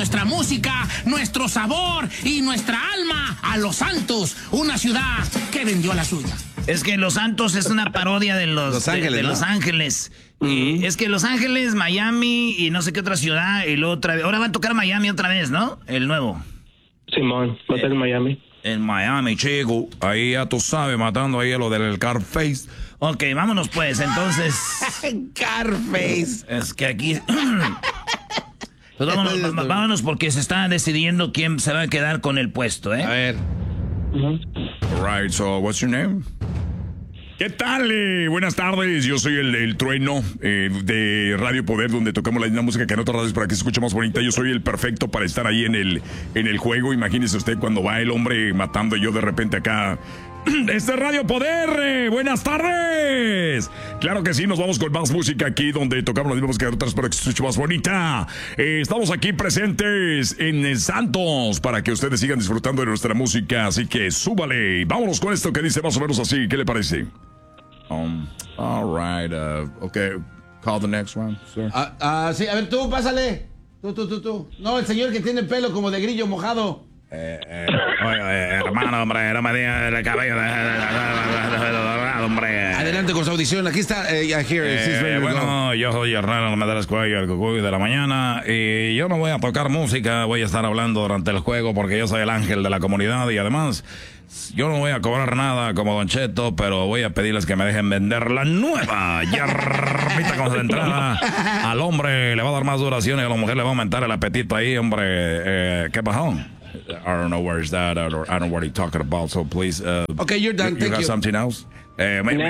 nuestra música, nuestro sabor y nuestra alma a Los Santos, una ciudad que vendió la suya. Es que Los Santos es una parodia de Los Ángeles. De Los Ángeles. Y es que Los Ángeles, Miami y no sé qué otra ciudad y luego otra vez. Ahora va a tocar Miami otra vez, ¿no? El nuevo. Simón, va a ser en Miami. En Miami, chico. Ahí ya tú sabes, matando ahí a lo del Carface. Ok, vámonos pues, entonces. Carface. Es que aquí... Pues vámonos porque se está decidiendo quién se va a quedar con el puesto, ¿eh? A ver. All right, so what's your name? ¿Qué tal? Buenas tardes, yo soy el Trueno de Radio Poder, donde tocamos la misma música que en otras radios para que se escuche más bonita. Yo soy el perfecto para estar ahí en el juego. Imagínese usted cuando va el hombre matando y yo de repente acá... Este es Radio Poder, buenas tardes. Claro que sí, nos vamos con más música aquí donde tocamos la misma música de otras para que se escuche más bonita. Estamos aquí presentes en Santos para que ustedes sigan disfrutando de nuestra música, así que súbale. Vámonos con esto que dice más o menos así, ¿qué le parece? All right, okay, call the next one, sir. Sí, a ver, tú, pásale. Tú. No, el señor que tiene pelo como de grillo mojado. Hermano, hombre, no me digas el cabello hombre. Adelante con su audición, aquí está. Bueno, yo soy Hernán Medeiros Cuello, el Cucuy de la mañana, y yo no voy a tocar música, voy a estar hablando durante el juego porque yo soy el ángel de la comunidad y además yo no voy a cobrar nada como Don Cheto, pero voy a pedirles que me dejen vender la nueva hierbita concentrada. Al hombre le va a dar más duración y a la mujer le va a aumentar el apetito ahí, hombre. ¿Qué pasó? I don't know where is that. I don't know what he's talking about. So please. Okay, you're done. You got something else? Yo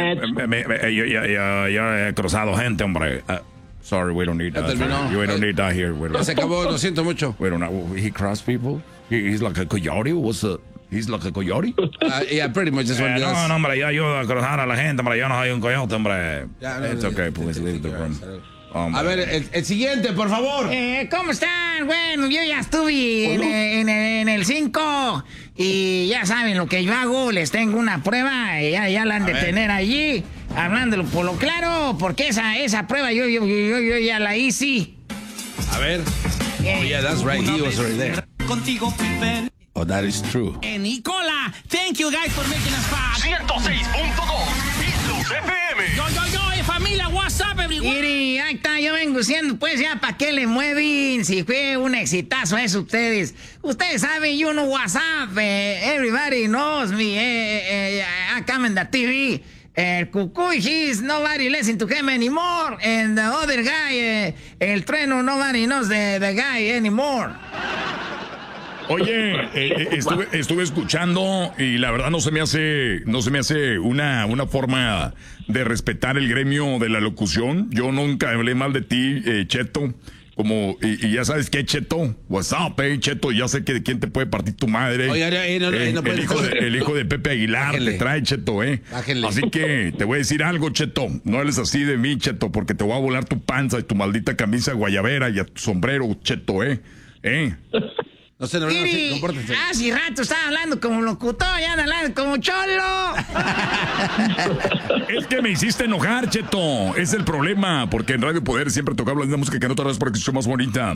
he cruzado gente, hombre. Sorry, we don't need that. We don't need that here. Se acabó, lo siento mucho. We don't know. He crossed people. He's like a coyote. He's like a coyote. Yeah, pretty much just what no, hombre, yo ayudo a cruzar a la gente, hombre. Yo no soy un coyote, hombre. It's okay, please leave the room. A ver, el siguiente, por favor. ¿Cómo están? Bueno, yo ya estuve en el 5 y ya saben lo que yo hago. Les tengo una prueba, ya la han de tener allí, hablándolo por lo claro, porque esa prueba yo ya la hice. A ver. Oh, yeah, that's right. He was right there. Contigo, Oh, that is true. Nicola, thank you guys for making us fun. 106.2 Islos FM. Yo, familia, what's up, everyone? Mire, ahí está, yo vengo diciendo, pues ya, ¿para qué le mueven? Si fue un exitazo eso ustedes. Ustedes saben, you know what's up. Everybody knows me. I come in the TV. Cucuy, he's nobody listen to him anymore. And the other guy, el Trueno, nobody knows the guy anymore. Oye, estuve escuchando y la verdad no se me hace una forma de respetar el gremio de la locución. Yo nunca hablé mal de ti, Cheto. Y ya sabes qué, Cheto. What's up, Cheto. Ya sé que de quién te puede partir tu madre. Oye, el hijo de Pepe Aguilar Bájenle. te trae, Cheto, Bájenle. Así que te voy a decir algo, Cheto. No hables así de mí, Cheto, porque te voy a volar tu panza y tu maldita camisa guayabera y a tu sombrero, Cheto, No sé, no, compórtense. Hace rato estaba hablando como locutor, ya hablando como cholo. Es que me hiciste enojar, Cheto. Es el problema, porque en Radio Poder siempre tocamos la misma música que en otras porque es más bonita.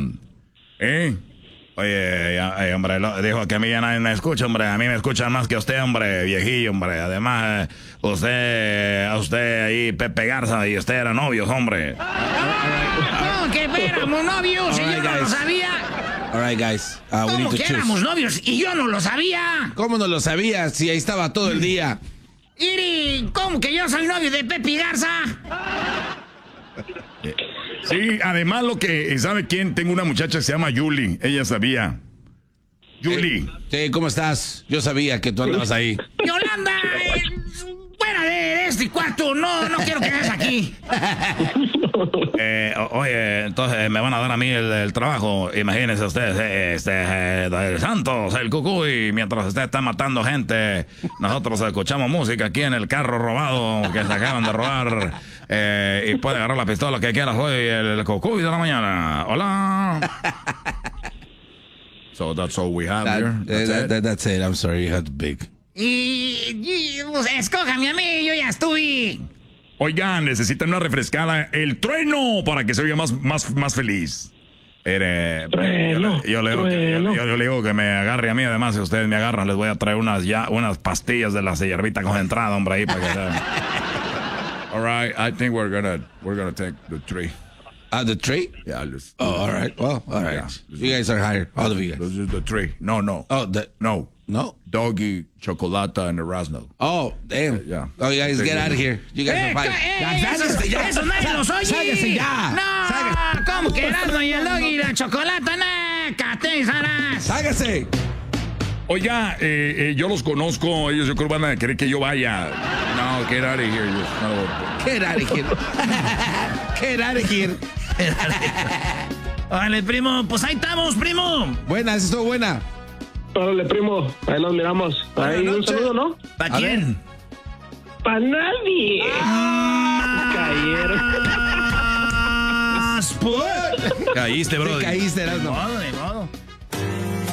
Oye, hombre, dijo que a mí ya nadie me escucha, hombre. A mí me escuchan más que a usted, hombre, viejillo, hombre. Además, a usted ahí, Pepe Garza, y usted eran novios, hombre. No, que éramos novios y yo no lo sabía. All right, guys. We need ¿Cómo to que choose. éramos novios y yo no lo sabía? ¿Cómo no lo sabías? Si ahí estaba todo el día. Iri, ¿cómo que yo soy novio de Pepe Garza? Sí, además ¿sabe quién? Tengo una muchacha que se llama Yuli. Ella sabía. Yuli. Sí, ¿cómo estás? Yo sabía que tú andabas ahí. Yolanda, fuera de este cuarto, no quiero que estés aquí. Oye, entonces me van a dar a mí el trabajo. Imagínense ustedes, el Santos, el Cucuy, mientras usted está matando gente, nosotros escuchamos música aquí en el carro robado que se acaban de robar. Y puede agarrar la pistola que quiera. Soy el Cucuy de la mañana. Hola. So that's all we have here. That's it. I'm sorry, you had to pick. Y pues, escójame a mí, yo ya estuve. Oigan, necesitan una refrescada, el Trueno, para que se oiga más feliz. Yo le digo que me agarre a mí, además si ustedes me agarran les voy a traer unas pastillas de la hierbita concentrada, hombre, ahí para que sean. All right, I think we're gonna take the tree. The tree? Yeah, all right. Well, all right. Yeah. You guys are hired. All of you guys. This is the tree. No. Oh, No. Doggy, Chocolata, and Erasmo. Oh, damn. Yeah. Oh, you guys get out of here. You guys are fired. Eso nadie los oye. Sáquese ya. No, ¿cómo que Erasmo y el Doggy y la Chocolata? No, catezaras. Sáquese. Oiga, yo los conozco. Ellos yo creo van a querer que yo vaya. No, get out of here. Get out of here. Get out of here. Vale, primo, pues ahí estamos, primo. Buena, eso estuvo buena. Órale, primo, ahí nos miramos. Ahí un saludo, ¿no? ¿Para quién? ¡Para nadie! Cayeron. Caíste, bro. Te caíste, Erasmo. De modo.